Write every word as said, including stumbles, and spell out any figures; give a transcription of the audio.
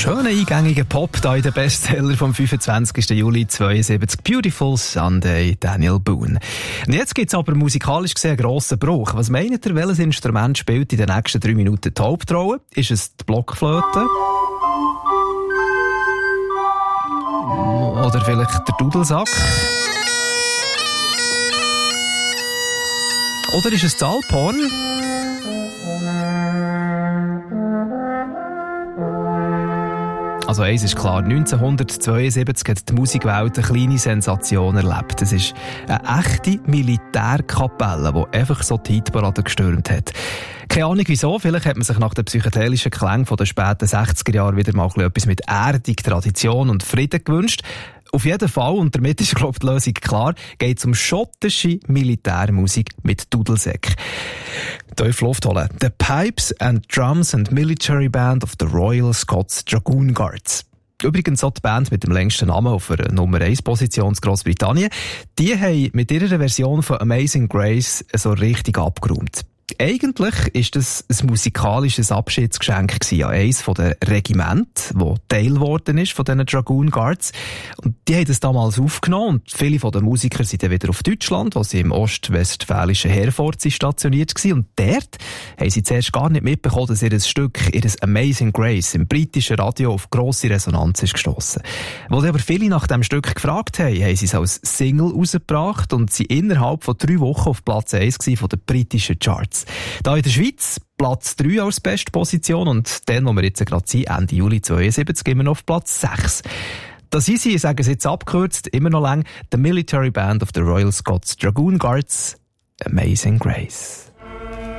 Schöner, eingängiger Pop da in den Bestseller vom fünfundzwanzigsten Juli zweiundsiebzig. Beautiful Sunday, Daniel Boone. Und jetzt gibt es aber musikalisch gesehen einen grossen Bruch. Was meint ihr, welches Instrument spielt in den nächsten drei Minuten die Hauptrolle? Ist es die Blockflöte? Oder vielleicht der Dudelsack? Oder ist es das Alphorn? Also eins ist klar, neunzehnhundertzweiundsiebzig hat die Musikwelt eine kleine Sensation erlebt. Es ist eine echte Militärkapelle, die einfach so die Hitparade gestürmt hat. Keine Ahnung wieso, vielleicht hat man sich nach den psychedelischen Klängen der späten sechziger Jahre wieder mal etwas mit Erdung, Tradition und Frieden gewünscht. Auf jeden Fall, und damit ist, glaube ich, die Lösung klar, geht es um schottische Militärmusik mit Dudelsäck. Tief Luft holen. The Pipes and Drums and Military Band of the Royal Scots Dragoon Guards. Übrigens auch die Band mit dem längsten Namen auf einer Nummer eins Position in Grossbritannien. Die haben mit ihrer Version von Amazing Grace so richtig abgeräumt. Eigentlich ist das ein musikalisches Abschiedsgeschenk an eines der Regiment, das Teil geworden ist von diesen Dragoon Guards. Und die haben das damals aufgenommen und viele von den Musikern sind dann wieder auf Deutschland, wo sie im ostwestfälischen Herford stationiert waren. Und dort haben sie zuerst gar nicht mitbekommen, dass ihr Stück, ihr Amazing Grace, im britischen Radio auf grosse Resonanz ist gestossen. Wo sie aber viele nach dem Stück gefragt haben, haben sie es als Single rausgebracht und sie innerhalb von drei Wochen auf Platz eins von den britischen Charts. Da in der Schweiz Platz drei als Bestposition und dann, wo wir jetzt gerade sind, Ende Juli zweiundsiebzig, immer noch auf Platz sechs. Das ist sie, ich sage es jetzt abgekürzt, immer noch lang, The Military Band of the Royal Scots Dragoon Guards, Amazing Grace.